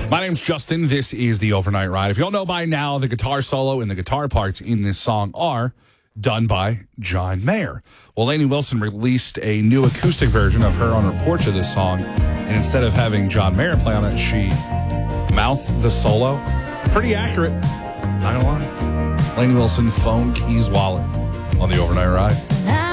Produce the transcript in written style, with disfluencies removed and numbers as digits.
My name's Justin. This is the Overnight Ride. If you don't know by now, the guitar solo and the guitar parts in this song are done by John Mayer. Well, Lainey Wilson released a new acoustic version of her on her porch of this song, and instead of having John Mayer play on it, she mouthed the solo. Pretty accurate, not gonna lie. Lainey Wilson, Phone Keys Wallet on the Overnight Ride.